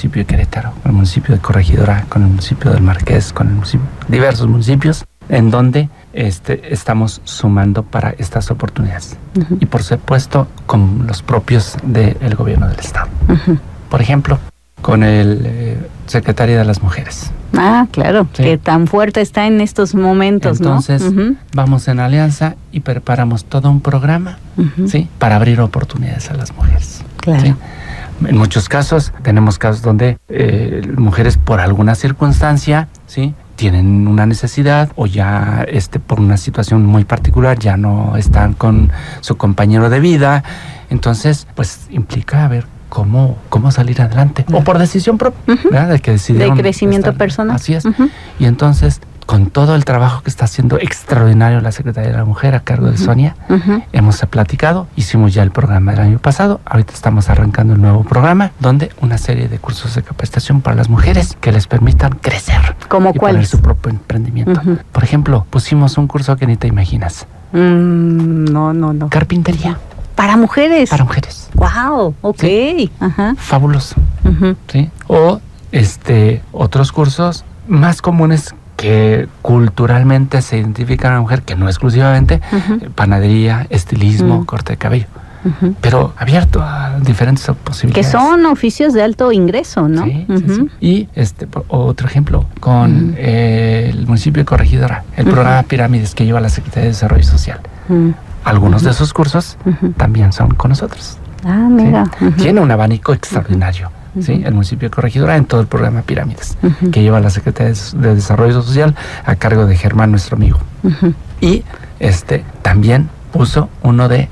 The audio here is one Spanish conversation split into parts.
municipio de Querétaro, con el municipio de Corregidora, con el municipio del Marqués, con el municipio, diversos municipios, en donde estamos sumando para estas oportunidades. Uh-huh. Y por supuesto, con los propios del gobierno del estado. Uh-huh. Por ejemplo, con el secretario de las Mujeres. Ah, claro, sí, que tan fuerte está en estos momentos, entonces, ¿no? Uh-huh. Vamos en alianza y preparamos todo un programa, uh-huh, ¿sí?, para abrir oportunidades a las mujeres. Claro. ¿Sí? En muchos casos, tenemos casos donde mujeres por alguna circunstancia, ¿sí?, tienen una necesidad o ya por una situación muy particular ya no están con su compañero de vida. Entonces, pues implica ver cómo salir adelante. Uh-huh. O por decisión propia, uh-huh, ¿verdad? De crecimiento personal. Así es. Uh-huh. Y entonces, con todo el trabajo que está haciendo extraordinario la Secretaría de la Mujer a cargo, uh-huh, de Sonia, uh-huh, hemos platicado, hicimos ya el programa del año pasado, ahorita estamos arrancando el nuevo programa, donde una serie de cursos de capacitación para las mujeres que les permitan crecer. ¿Cómo cuáles? Poner su propio emprendimiento. Uh-huh. Por ejemplo, pusimos un curso que ni te imaginas. No. Carpintería. ¿Para mujeres? Para mujeres. ¡Wow! Ok. ¿Sí? Ajá. Fabuloso. Uh-huh. ¿Sí? O otros cursos más comunes que culturalmente se identifican a la mujer, que no exclusivamente, uh-huh, panadería, estilismo, uh-huh, corte de cabello, uh-huh, pero abierto a diferentes posibilidades. Que son oficios de alto ingreso, ¿no? Sí, uh-huh, sí. Y otro ejemplo, con uh-huh, el municipio de Corregidora, el uh-huh, programa Pirámides que lleva la Secretaría de Desarrollo Social. Uh-huh. Algunos, uh-huh, de esos cursos, uh-huh, también son con nosotros. Ah, mira. ¿Sí? Uh-huh. Tiene un abanico extraordinario. Uh-huh. ¿Sí? El municipio de Corregidora en todo el programa Pirámides, uh-huh, que lleva la Secretaría de Desarrollo Social a cargo de Germán, nuestro amigo. Uh-huh. Y también puso uno de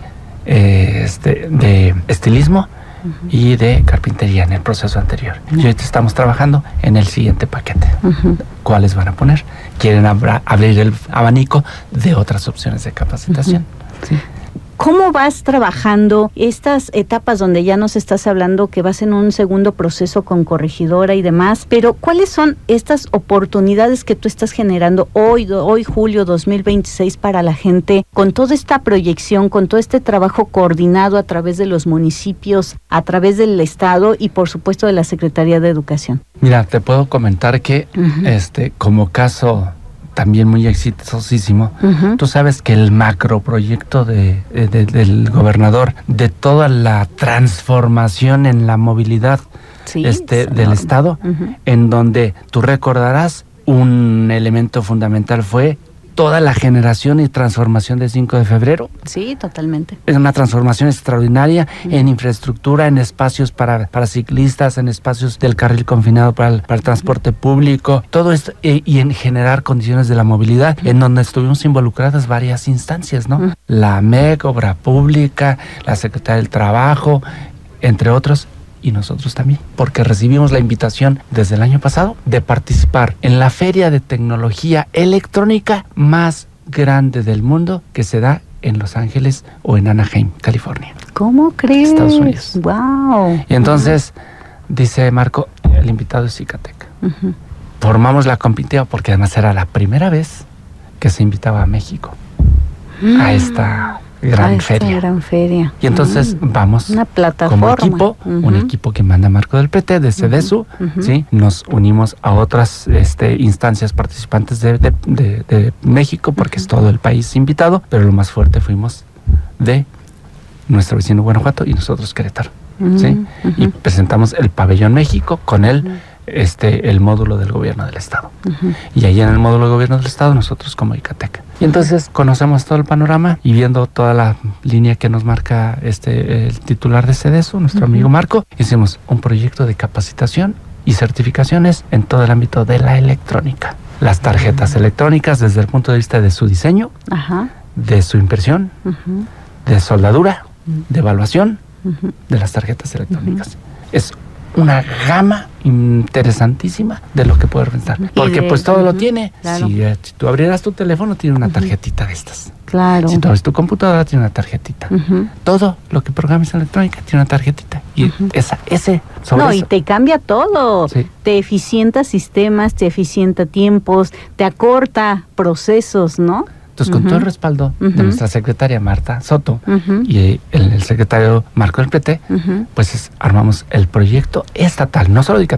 estilismo, uh-huh, y de carpintería en el proceso anterior. Uh-huh. Y ahorita estamos trabajando en el siguiente paquete. Uh-huh. ¿Cuáles van a poner? Quieren abrir el abanico de otras opciones de capacitación. Uh-huh. ¿Sí? ¿Cómo vas trabajando estas etapas donde ya nos estás hablando que vas en un segundo proceso con Corregidora y demás? Pero ¿cuáles son estas oportunidades que tú estás generando hoy julio 2026 para la gente, con toda esta proyección, con todo este trabajo coordinado a través de los municipios, a través del Estado y por supuesto de la Secretaría de Educación? Mira, te puedo comentar que uh-huh, como caso también muy exitosísimo, uh-huh, tú sabes que el macroproyecto del gobernador, de toda la transformación en la movilidad, sí, del Estado, uh-huh, en donde tú recordarás un elemento fundamental fue toda la generación y transformación del 5 de febrero. Sí, totalmente. Es una transformación extraordinaria, uh-huh, en infraestructura, en espacios para ciclistas, en espacios del carril confinado para el transporte, uh-huh, público, todo esto, y en generar condiciones de la movilidad, uh-huh, en donde estuvimos involucradas varias instancias, ¿no? Uh-huh. La MEC, Obra Pública, la Secretaría del Trabajo, entre otros. Y nosotros también, porque recibimos la invitación desde el año pasado de participar en la feria de tecnología electrónica más grande del mundo, que se da en Los Ángeles o en Anaheim, California. ¿Cómo crees? Estados Unidos. ¡Wow! Y entonces, dice Marco, el invitado es Zacatecas. Uh-huh. Formamos la competitiva porque además era la primera vez que se invitaba a México a esta gran feria. Y entonces vamos una plataforma, como equipo, uh-huh, un equipo que manda Marco del PT de CEDESU, uh-huh, ¿sí? Nos unimos a otras instancias participantes de México, porque uh-huh, es todo el país invitado, pero lo más fuerte fuimos de nuestro vecino Guanajuato y nosotros Querétaro, uh-huh, ¿sí? Uh-huh. Y presentamos el Pabellón México con él, uh-huh, el módulo del gobierno del Estado. Uh-huh. Y ahí en el módulo del gobierno del Estado, nosotros como Zacatecas. Y entonces conocemos todo el panorama y viendo toda la línea que nos marca el titular de CEDESU, nuestro, uh-huh, amigo Marco, hicimos un proyecto de capacitación y certificaciones en todo el ámbito de la electrónica. Las tarjetas, uh-huh, electrónicas desde el punto de vista de su diseño, uh-huh, de su impresión, uh-huh, de soldadura, uh-huh, de evaluación, uh-huh, de las tarjetas electrónicas. Uh-huh. Es una gama interesantísima de lo que puedes pensar, porque pues todo, uh-huh, lo tiene. Claro. Si tú abrieras tu teléfono, tiene una tarjetita, uh-huh, de estas. Claro. Si tú abres tu computadora, tiene una tarjetita. Uh-huh. Todo lo que programas en electrónica tiene una tarjetita. Y uh-huh, y te cambia todo. Sí. Te eficienta sistemas, te eficienta tiempos, te acorta procesos, ¿no? Entonces, con, uh-huh, todo el respaldo, uh-huh, de nuestra secretaria Marta Soto, uh-huh, y el secretario Marco del PT, uh-huh, pues armamos el proyecto estatal, no solo de